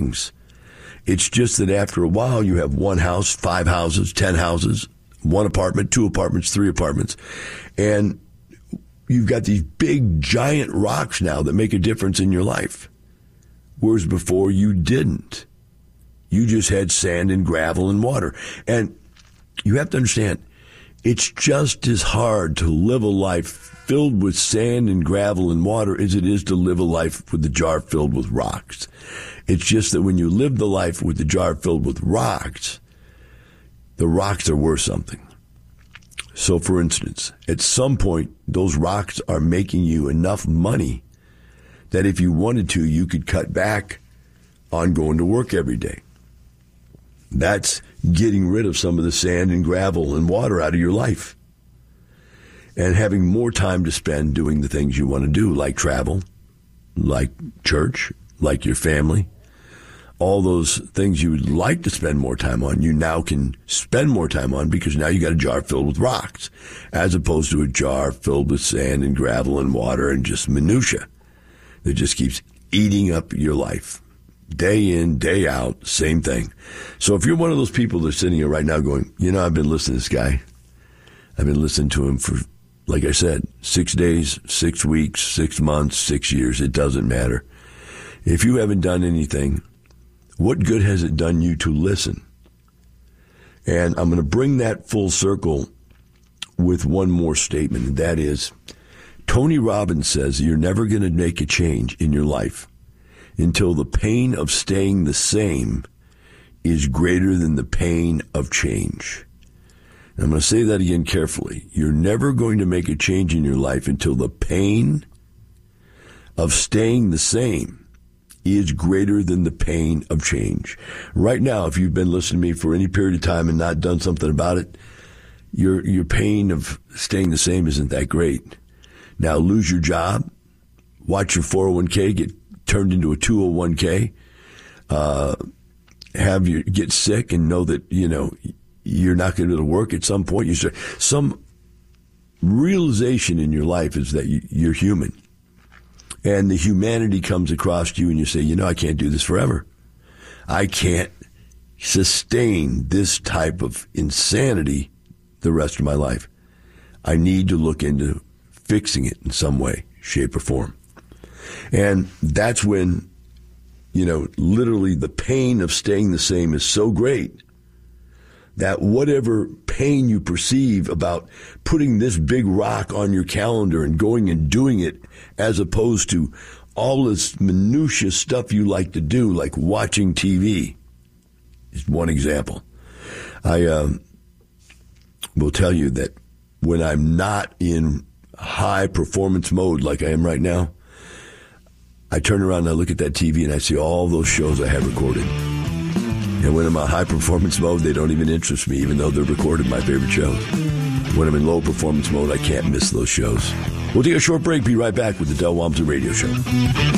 things. It's just that after a while, you have one house, 5 houses, 10 houses, 1 apartment, 2 apartments, 3 apartments. And you've got these big, giant rocks now that make a difference in your life. Whereas before, you didn't. You just had sand and gravel and water. And you have to understand, it's just as hard to live a life filled with sand and gravel and water as it is to live a life with a jar filled with rocks. It's just that when you live the life with the jar filled with rocks, the rocks are worth something. So, for instance, at some point, those rocks are making you enough money that if you wanted to, you could cut back on going to work every day. That's getting rid of some of the sand and gravel and water out of your life and having more time to spend doing the things you want to do, like travel, like church, like your family. All those things you would like to spend more time on, you now can spend more time on because now you got a jar filled with rocks as opposed to a jar filled with sand and gravel and water and just minutia that just keeps eating up your life. Day in, day out, same thing. So if you're one of those people that are sitting here right now going, I've been listening to this guy. I've been listening to him for, like I said, 6 days, 6 weeks, 6 months, 6 years. It doesn't matter. If you haven't done anything, what good has it done you to listen? And I'm going to bring that full circle with one more statement, and that is, Tony Robbins says you're never going to make a change in your life until the pain of staying the same is greater than the pain of change. And I'm going to say that again carefully. You're never going to make a change in your life until the pain of staying the same is greater than the pain of change. Right now, if you've been listening to me for any period of time and not done something about it, your pain of staying the same isn't that great. Now, lose your job, watch your 401k get turned into a 201k, have you get sick and know that, you're not going to work at some point. You start, some realization in your life is that you're human. And the humanity comes across you and you say, I can't do this forever. I can't sustain this type of insanity the rest of my life. I need to look into fixing it in some way, shape, or form. And that's when, literally the pain of staying the same is so great that whatever pain you perceive about putting this big rock on your calendar and going and doing it as opposed to all this minutiae stuff you like to do, like watching TV, is one example. I will tell you that when I'm not in high performance mode like I am right now, I turn around and I look at that TV and I see all those shows I have recorded. And when I'm in high performance mode, they don't even interest me, even though they're recorded my favorite shows. When I'm in low performance mode, I can't miss those shows. We'll take a short break, be right back with the Del Walmsley Radio Show.